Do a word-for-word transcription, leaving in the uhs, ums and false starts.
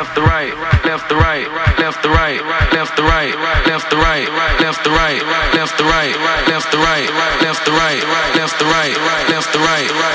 left to right, left to right, left to right, left to right, left to right, left to right, left to right, left to right, left to right, left to right, left to right,